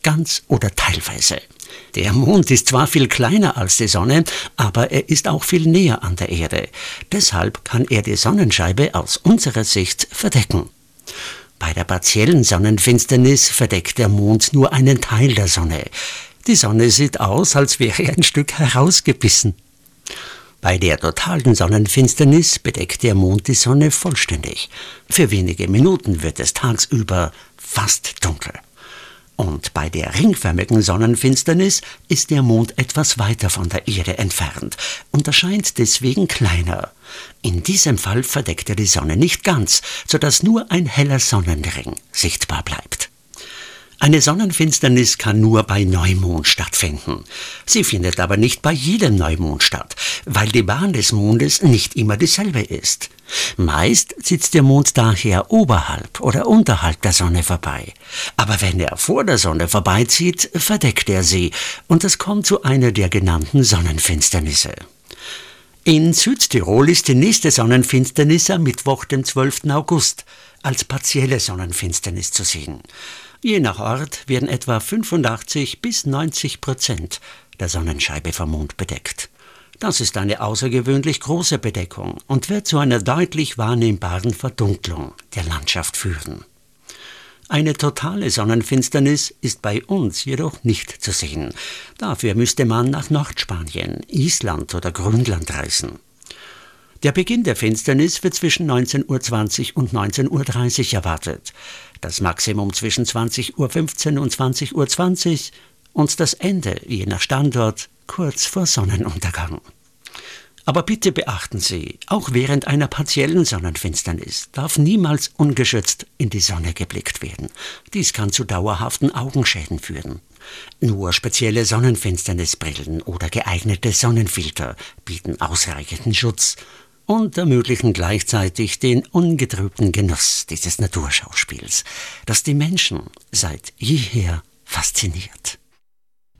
ganz oder teilweise. Der Mond ist zwar viel kleiner als die Sonne, aber er ist auch viel näher an der Erde. Deshalb kann er die Sonnenscheibe aus unserer Sicht verdecken. Bei der partiellen Sonnenfinsternis verdeckt der Mond nur einen Teil der Sonne. Die Sonne sieht aus, als wäre ein Stück herausgebissen. Bei der totalen Sonnenfinsternis bedeckt der Mond die Sonne vollständig. Für wenige Minuten wird es tagsüber fast dunkel. Und bei der ringförmigen Sonnenfinsternis ist der Mond etwas weiter von der Erde entfernt und erscheint deswegen kleiner. In diesem Fall verdeckt er die Sonne nicht ganz, sodass nur ein heller Sonnenring sichtbar bleibt. Eine Sonnenfinsternis kann nur bei Neumond stattfinden. Sie findet aber nicht bei jedem Neumond statt, weil die Bahn des Mondes nicht immer dieselbe ist. Meist sitzt der Mond daher oberhalb oder unterhalb der Sonne vorbei. Aber wenn er vor der Sonne vorbeizieht, verdeckt er sie und es kommt zu einer der genannten Sonnenfinsternisse. In Südtirol ist die nächste Sonnenfinsternis am Mittwoch, dem 12. August, als partielle Sonnenfinsternis zu sehen. Je nach Ort werden etwa 85-90% der Sonnenscheibe vom Mond bedeckt. Das ist eine außergewöhnlich große Bedeckung und wird zu einer deutlich wahrnehmbaren Verdunklung der Landschaft führen. Eine totale Sonnenfinsternis ist bei uns jedoch nicht zu sehen. Dafür müsste man nach Nordspanien, Island oder Grönland reisen. Der Beginn der Finsternis wird zwischen 19:20 und 19:30 erwartet, das Maximum zwischen 20:15 und 20:20 und das Ende, je nach Standort, kurz vor Sonnenuntergang. Aber bitte beachten Sie, auch während einer partiellen Sonnenfinsternis darf niemals ungeschützt in die Sonne geblickt werden. Dies kann zu dauerhaften Augenschäden führen. Nur spezielle Sonnenfinsternisbrillen oder geeignete Sonnenfilter bieten ausreichenden Schutz und ermöglichen gleichzeitig den ungetrübten Genuss dieses Naturschauspiels, das die Menschen seit jeher fasziniert.